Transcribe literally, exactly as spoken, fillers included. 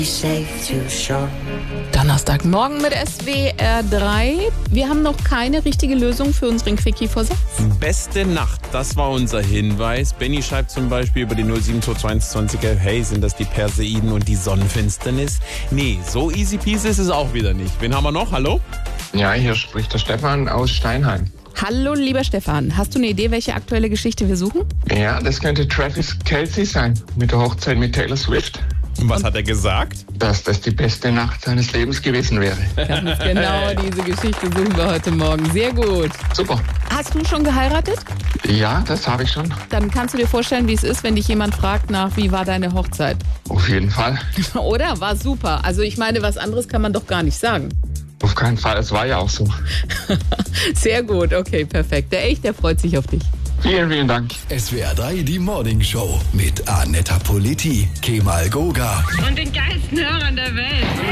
Donnerstagmorgen mit S W R drei. Wir haben noch keine richtige Lösung für unseren Quickie-Vorsatz. Beste Nacht, das war unser Hinweis. Benny schreibt zum Beispiel über die null sieben zwei zweiundzwanzig, hey, sind das die Perseiden und die Sonnenfinsternis? Nee, so easy peasy ist es auch wieder nicht. Wen haben wir noch? Hallo? Ja, hier spricht der Stefan aus Steinheim. Hallo, lieber Stefan. Hast du eine Idee, welche aktuelle Geschichte wir suchen? Ja, das könnte Travis Kelce sein, mit der Hochzeit mit Taylor Swift. Und was hat er gesagt? Dass das die beste Nacht seines Lebens gewesen wäre. Ganz genau, diese Geschichte suchen wir heute Morgen. Sehr gut. Super. Hast du schon geheiratet? Ja, das habe ich schon. Dann kannst du dir vorstellen, wie es ist, wenn dich jemand fragt nach, wie war deine Hochzeit? Auf jeden Fall. Oder? War super. Also ich meine, was anderes kann man doch gar nicht sagen. Auf keinen Fall, es war ja auch so. Sehr gut, okay, perfekt. Der Echt, der freut sich auf dich. Vielen, vielen Dank. S W R drei, die Morning Show mit Annetta Politi, Kemal Goga. Und den geilsten Hörern der Welt.